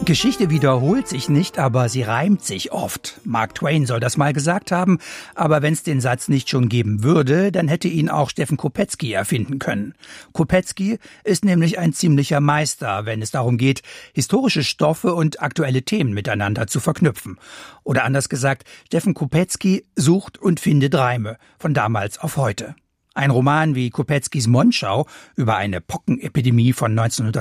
Geschichte wiederholt sich nicht, aber sie reimt sich oft. Mark Twain soll das mal gesagt haben, aber wenn es den Satz nicht schon geben würde, dann hätte ihn auch Stefan Kopetzky erfinden können. Kopetzky ist nämlich ein ziemlicher Meister, wenn es darum geht, historische Stoffe und aktuelle Themen miteinander zu verknüpfen. Oder anders gesagt, Stefan Kopetzky sucht und findet Reime, von damals auf heute. Ein Roman wie Kopetzkys Monschau über eine Pockenepidemie von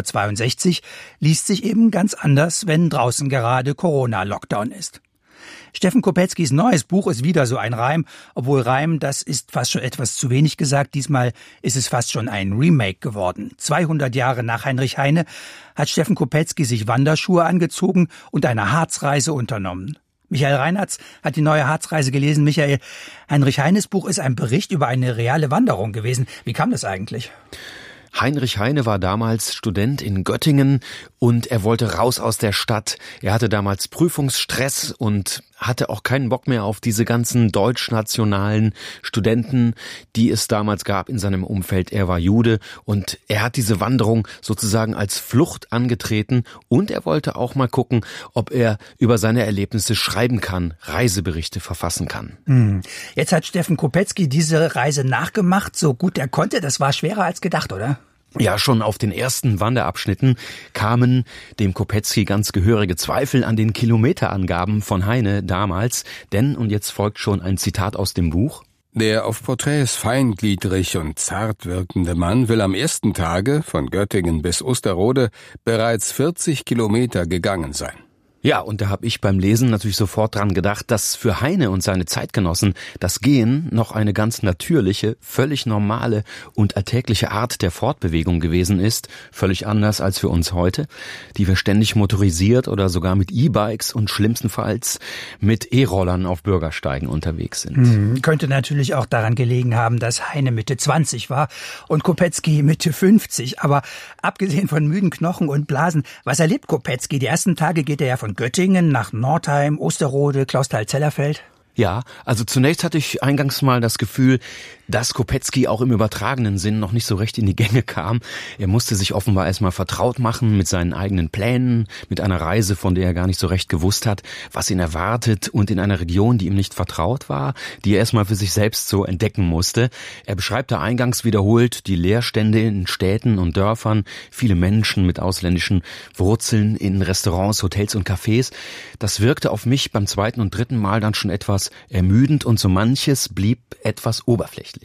1962 liest sich eben ganz anders, wenn draußen gerade Corona-Lockdown ist. Stefan Kopetzkys neues Buch ist wieder so ein Reim, obwohl Reim, das ist fast schon etwas zu wenig gesagt. Diesmal ist es fast schon ein Remake geworden. 200 Jahre nach Heinrich Heine hat Stefan Kopetzky sich Wanderschuhe angezogen und eine Harzreise unternommen. Michael Reinhartz hat die neue Harzreise gelesen. Michael, Heinrich Heines Buch ist ein Bericht über eine reale Wanderung gewesen. Wie kam das eigentlich? Heinrich Heine war damals Student in Göttingen und er wollte raus aus der Stadt. Er hatte damals Prüfungsstress und hatte auch keinen Bock mehr auf diese ganzen deutschnationalen Studenten, die es damals gab in seinem Umfeld. Er war Jude und er hat diese Wanderung sozusagen als Flucht angetreten und er wollte auch mal gucken, ob er über seine Erlebnisse schreiben kann, Reiseberichte verfassen kann. Jetzt hat Stefan Kopetzky diese Reise nachgemacht, so gut er konnte. Das war schwerer als gedacht, oder? Ja, schon auf den ersten Wanderabschnitten kamen dem Kopetzky ganz gehörige Zweifel an den Kilometerangaben von Heine damals. Denn, und jetzt folgt schon ein Zitat aus dem Buch: Der auf Porträts feingliedrig und zart wirkende Mann will am ersten Tage von Göttingen bis Osterode bereits 40 Kilometer gegangen sein. Ja, und da habe ich beim Lesen natürlich sofort dran gedacht, dass für Heine und seine Zeitgenossen das Gehen noch eine ganz natürliche, völlig normale und alltägliche Art der Fortbewegung gewesen ist, völlig anders als für uns heute, die wir ständig motorisiert oder sogar mit E-Bikes und schlimmstenfalls mit E-Rollern auf Bürgersteigen unterwegs sind. Könnte natürlich auch daran gelegen haben, dass Heine Mitte 20 war und Kopetzky Mitte 50. Aber abgesehen von müden Knochen und Blasen, was erlebt Kopetzky? Die ersten Tage geht er ja von Göttingen nach Nordheim, Osterode, Clausthal-Zellerfeld. Ja, also zunächst hatte ich eingangs mal das Gefühl, dass Kopetzky auch im übertragenen Sinn noch nicht so recht in die Gänge kam. Er musste sich offenbar erstmal vertraut machen mit seinen eigenen Plänen, mit einer Reise, von der er gar nicht so recht gewusst hat, was ihn erwartet, und in einer Region, die ihm nicht vertraut war, die er erstmal für sich selbst so entdecken musste. Er beschreibt da eingangs wiederholt die Leerstände in Städten und Dörfern, viele Menschen mit ausländischen Wurzeln in Restaurants, Hotels und Cafés. Das wirkte auf mich beim zweiten und dritten Mal dann schon etwas ermüdend und so manches blieb etwas oberflächlich.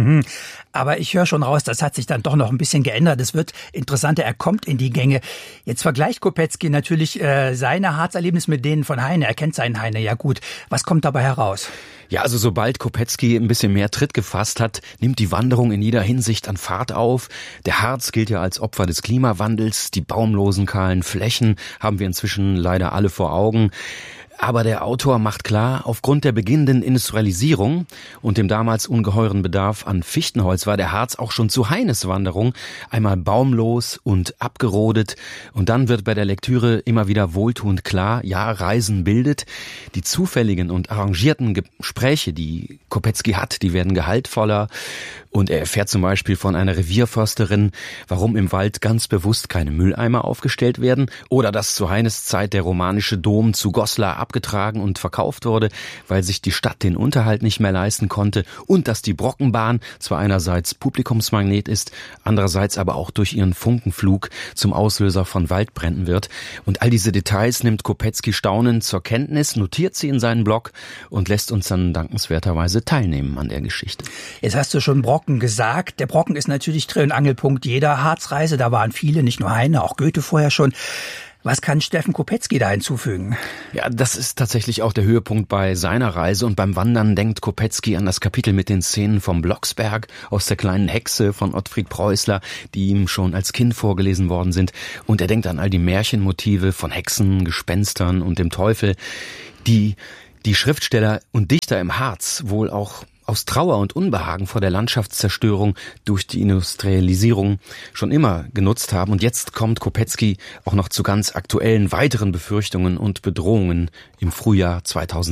Aber ich höre schon raus, das hat sich dann doch noch ein bisschen geändert. Es wird interessanter, er kommt in die Gänge. Jetzt vergleicht Kopetzky natürlich seine Harzerlebnisse mit denen von Heine. Er kennt seinen Heine ja gut. Was kommt dabei heraus? Ja, also sobald Kopetzky ein bisschen mehr Tritt gefasst hat, nimmt die Wanderung in jeder Hinsicht an Fahrt auf. Der Harz gilt ja als Opfer des Klimawandels. Die baumlosen, kahlen Flächen haben wir inzwischen leider alle vor Augen. Aber der Autor macht klar, aufgrund der beginnenden Industrialisierung und dem damals ungeheuren Bedarf an Fichtenholz war der Harz auch schon zu Heines Wanderung einmal baumlos und abgerodet. Und dann wird bei der Lektüre immer wieder wohltuend klar, ja, Reisen bildet. Die zufälligen und arrangierten Gespräche, die Kopetzky hat, die werden gehaltvoller. Und er erfährt zum Beispiel von einer Revierförsterin, warum im Wald ganz bewusst keine Mülleimer aufgestellt werden, oder dass zu Heines Zeit der romanische Dom zu Goslar abgetragen und verkauft wurde, weil sich die Stadt den Unterhalt nicht mehr leisten konnte, und dass die Brockenbahn zwar einerseits Publikumsmagnet ist, andererseits aber auch durch ihren Funkenflug zum Auslöser von Waldbränden wird. Und all diese Details nimmt Kopetzky staunend zur Kenntnis, notiert sie in seinen Blog und lässt uns dann dankenswerterweise teilnehmen an der Geschichte. Jetzt hast du schon Brocken gesagt. Der Brocken ist natürlich Dreh- und Angelpunkt jeder Harzreise. Da waren viele, nicht nur Heine, auch Goethe vorher schon. Was kann Stefan Kopetzky da hinzufügen? Ja, das ist tatsächlich auch der Höhepunkt bei seiner Reise, und beim Wandern denkt Kopetzky an das Kapitel mit den Szenen vom Blocksberg aus der kleinen Hexe von Ottfried Preußler, die ihm schon als Kind vorgelesen worden sind. Und er denkt an all die Märchenmotive von Hexen, Gespenstern und dem Teufel, die Schriftsteller und Dichter im Harz wohl auch aus Trauer und Unbehagen vor der Landschaftszerstörung durch die Industrialisierung schon immer genutzt haben. Und jetzt kommt Kopetzky auch noch zu ganz aktuellen weiteren Befürchtungen und Bedrohungen im Frühjahr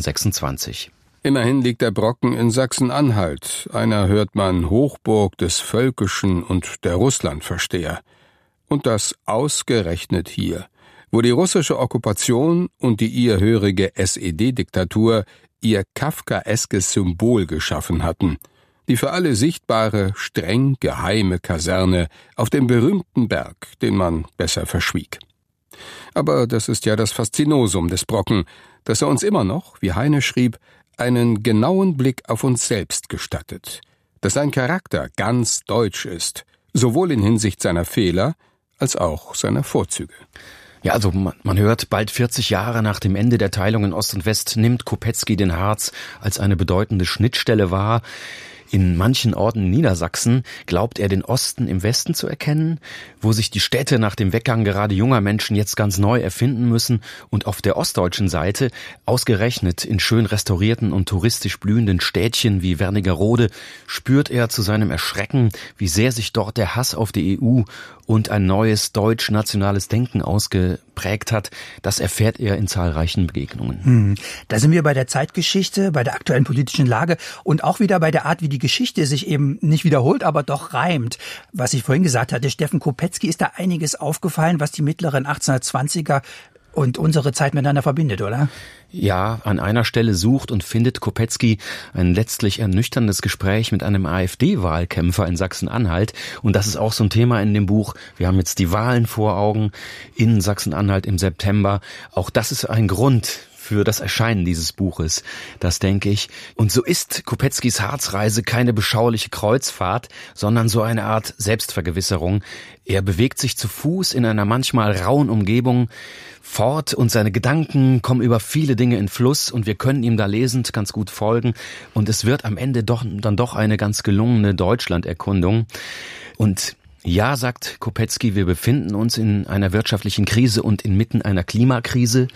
2026. Immerhin liegt der Brocken in Sachsen-Anhalt, einer hört man Hochburg des Völkischen und der Russlandversteher. Und das ausgerechnet hier, wo die russische Okkupation und die ihr hörige SED-Diktatur ihr kafkaeskes Symbol geschaffen hatten, die für alle sichtbare, streng geheime Kaserne auf dem berühmten Berg, den man besser verschwieg. Aber das ist ja das Faszinosum des Brocken, dass er uns immer noch, wie Heine schrieb, einen genauen Blick auf uns selbst gestattet, dass sein Charakter ganz deutsch ist, sowohl in Hinsicht seiner Fehler als auch seiner Vorzüge. Ja, also man hört, bald 40 Jahre nach dem Ende der Teilung in Ost und West nimmt Kopetzky den Harz als eine bedeutende Schnittstelle wahr. In manchen Orten in Niedersachsen glaubt er, den Osten im Westen zu erkennen, wo sich die Städte nach dem Weggang gerade junger Menschen jetzt ganz neu erfinden müssen. Und auf der ostdeutschen Seite, ausgerechnet in schön restaurierten und touristisch blühenden Städtchen wie Wernigerode, spürt er zu seinem Erschrecken, wie sehr sich dort der Hass auf die EU und ein neues deutsch-nationales Denken ausgeprägt hat. Das erfährt er in zahlreichen Begegnungen. Da sind wir bei der Zeitgeschichte, bei der aktuellen politischen Lage und auch wieder bei der Art, wie die Geschichte sich eben nicht wiederholt, aber doch reimt. Was ich vorhin gesagt hatte, Steffen Kopetzky, ist da einiges aufgefallen, was die mittleren 1820er und unsere Zeit miteinander verbindet, oder? Ja, an einer Stelle sucht und findet Kopetzky ein letztlich ernüchterndes Gespräch mit einem AfD-Wahlkämpfer in Sachsen-Anhalt. Und das ist auch so ein Thema in dem Buch. Wir haben jetzt die Wahlen vor Augen in Sachsen-Anhalt im September. Auch das ist ein Grund für das Erscheinen dieses Buches, das denke ich. Und so ist Kopetzkys Harzreise keine beschauliche Kreuzfahrt, sondern so eine Art Selbstvergewisserung. Er bewegt sich zu Fuß in einer manchmal rauen Umgebung fort und seine Gedanken kommen über viele Dinge in Fluss und wir können ihm da lesend ganz gut folgen. Und es wird am Ende dann doch eine ganz gelungene Deutschlanderkundung. Und ja, sagt Kopetzky, wir befinden uns in einer wirtschaftlichen Krise und inmitten einer Klimakrise.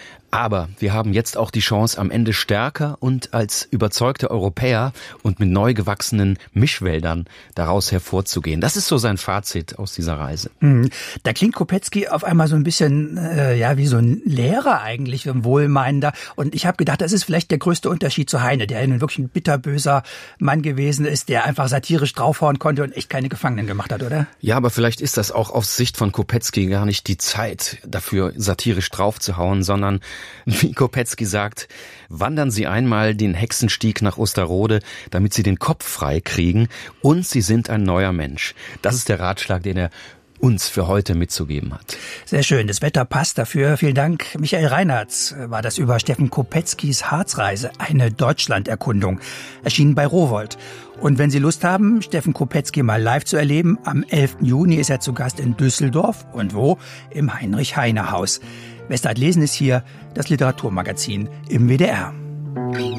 Aber wir haben jetzt auch die Chance, am Ende stärker und als überzeugte Europäer und mit neu gewachsenen Mischwäldern daraus hervorzugehen. Das ist so sein Fazit aus dieser Reise. Da klingt Kopetzky auf einmal so ein bisschen wie so ein Lehrer eigentlich, ein Wohlmeinender. Und ich habe gedacht, das ist vielleicht der größte Unterschied zu Heine, der nun wirklich ein bitterböser Mann gewesen ist, der einfach satirisch draufhauen konnte und echt keine Gefangenen gemacht hat, oder? Ja, aber vielleicht ist das auch aus Sicht von Kopetzky gar nicht die Zeit dafür, satirisch draufzuhauen, sondern wie Kopetzky sagt, wandern Sie einmal den Hexenstieg nach Osterrode, damit Sie den Kopf frei kriegen und Sie sind ein neuer Mensch. Das ist der Ratschlag, den er uns für heute mitzugeben hat. Sehr schön, das Wetter passt dafür. Vielen Dank. Michael Reinhardt war das über Steffen Kopetzkys Harzreise, eine Deutschlanderkundung, erschienen bei Rowohlt. Und wenn Sie Lust haben, Steffen Kopetzky mal live zu erleben, am 11. Juni ist er zu Gast in Düsseldorf. Und wo? Im Heinrich-Heine-Haus. Westart Lesen ist hier, das Literaturmagazin im WDR.